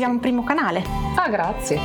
un primo canale. Ah, grazie.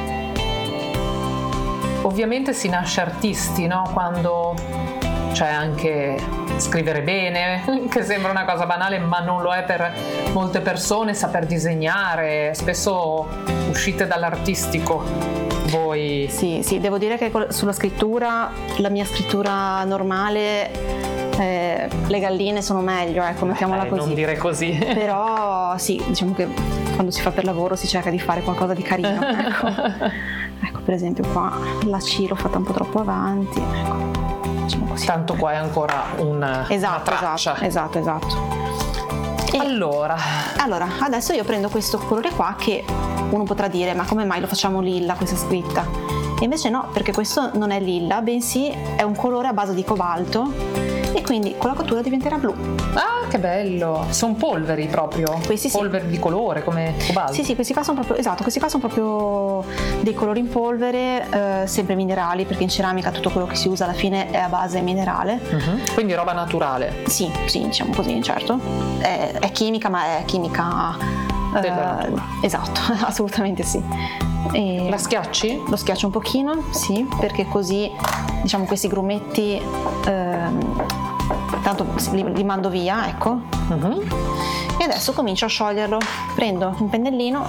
Ovviamente si nasce artisti, no? Quando c'è anche scrivere bene, che sembra una cosa banale, ma non lo è per molte persone, saper disegnare, spesso uscite dall'artistico. Voi? Sì, devo dire che sulla scrittura, la mia scrittura normale, le galline sono meglio, ecco, mettiamola così. Non dire così. Però sì, diciamo che quando si fa per lavoro si cerca di fare qualcosa di carino, ecco. Ecco, per esempio qua la C l'ho fatta un po' troppo avanti, ecco. Diciamo così. Tanto qua è ancora una traccia. Esatto. E allora, adesso io prendo questo colore qua che uno potrà dire, ma come mai lo facciamo lilla questa scritta? E invece no, perché questo non è lilla, bensì è un colore a base di cobalto, e quindi con la cottura diventerà blu. Ah, che bello! Sono polveri proprio. Questi sì. Polveri di colore come cobalto. Sì, questi qua sono proprio dei colori in polvere, sempre minerali, perché in ceramica tutto quello che si usa alla fine è a base minerale. Quindi roba naturale. Sì, diciamo così, certo. È chimica, ma è chimica della natura. Esatto, assolutamente sì. E la schiacci? Lo schiaccio un pochino, sì, perché così diciamo questi grumetti tanto li mando via, ecco. E adesso comincio a scioglierlo. Prendo un pennellino,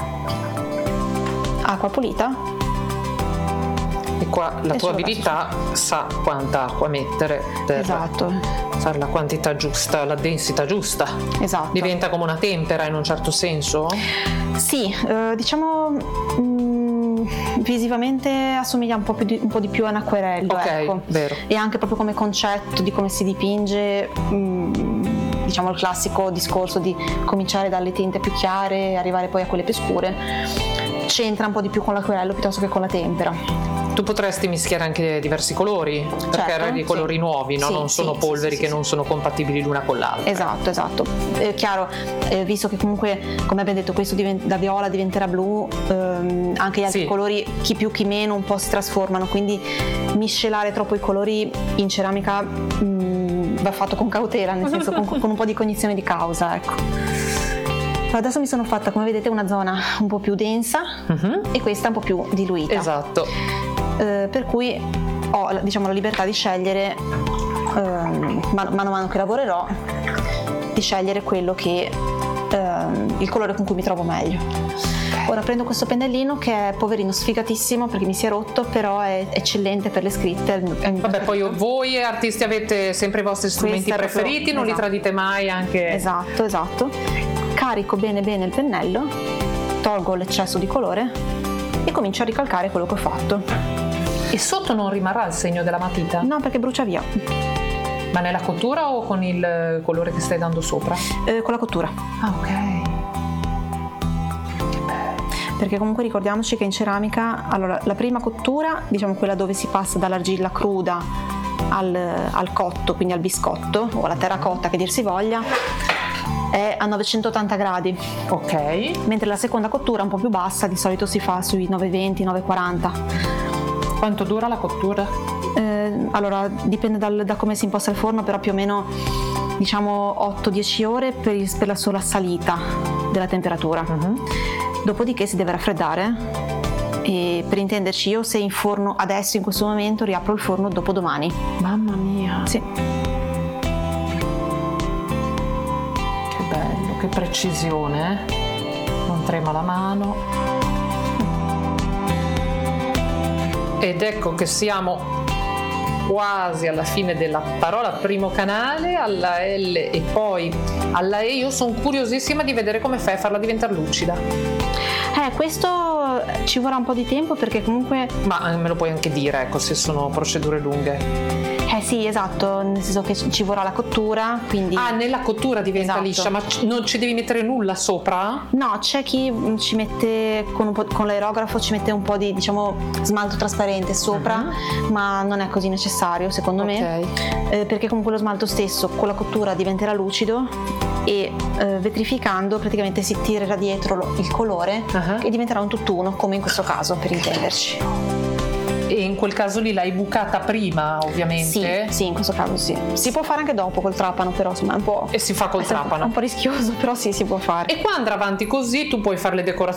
acqua pulita. E qua la tua abilità sa quanta acqua mettere per fare la quantità giusta, la densità giusta. Esatto. Diventa come una tempera in un certo senso? Sì, diciamo visivamente assomiglia un po' di più a un acquerello, ecco. Vero. E anche proprio come concetto di come si dipinge, diciamo il classico discorso di cominciare dalle tinte più chiare e arrivare poi a quelle più scure, c'entra un po' di più con l'acquerello piuttosto che con la tempera. Tu potresti mischiare anche diversi colori, perché hai colori nuovi, no? Non sono polveri che non sono compatibili l'una con l'altra. Esatto. Chiaro, visto che comunque, come abbiamo detto, questo da viola diventerà blu, anche gli altri colori, chi più chi meno, un po' si trasformano, quindi miscelare troppo i colori in ceramica va fatto con cautela, nel senso con un po' di cognizione di causa, ecco. Adesso mi sono fatta, come vedete, una zona un po' più densa e questa un po' più diluita. Esatto. Per cui ho, diciamo, la libertà di scegliere, mano a mano che lavorerò, di scegliere quello che il colore con cui mi trovo meglio. Ora prendo questo pennellino che è poverino sfigatissimo perché mi si è rotto, però è eccellente per le scritte. Vabbè, poi voi artisti avete sempre i vostri strumenti preferiti, non li tradite mai anche. Esatto. Carico bene il pennello, tolgo l'eccesso di colore e comincio a ricalcare quello che ho fatto. E sotto non rimarrà il segno della matita? No, perché brucia via. Ma nella cottura o con il colore che stai dando sopra? Con la cottura. Ah, ok. Che bello. Perché comunque ricordiamoci che in ceramica, allora, la prima cottura, diciamo quella dove si passa dall'argilla cruda al cotto, quindi al biscotto o alla terracotta che dir si voglia, è a 980 gradi. Ok. Mentre la seconda cottura, un po' più bassa, di solito si fa sui 920, 940. Quanto dura la cottura? Allora dipende da come si imposta il forno, però più o meno diciamo 8-10 ore per la sola salita della temperatura. Dopodiché si deve raffreddare, e per intenderci, io se in forno adesso in questo momento riapro il forno dopodomani. Mamma mia. Sì. Che bello, che precisione, non trema la mano. Ed ecco che siamo quasi alla fine della parola primo canale, alla L e poi alla E. Io sono curiosissima di vedere come fai a farla diventare lucida. Questo ci vorrà un po' di tempo, perché comunque... Ma me lo puoi anche dire, ecco, se sono procedure lunghe. Sì, esatto, nel senso che ci vorrà la cottura, quindi... Ah, nella cottura diventa liscia, ma non ci devi mettere nulla sopra? No, c'è chi ci mette con l'aerografo, ci mette un po' di, diciamo, smalto trasparente sopra, ma non è così necessario secondo me, perché comunque lo smalto stesso con la cottura diventerà lucido e vetrificando praticamente si tirerà dietro il colore e diventerà un tutt'uno, come in questo caso, per intenderci. E in quel caso lì l'hai bucata prima, ovviamente? Sì, in questo caso sì. Si può fare anche dopo col trapano, però insomma è un po'... E si fa col trapano? È un po' rischioso, però sì, si può fare. E qua andrà avanti così, tu puoi fare le decorazioni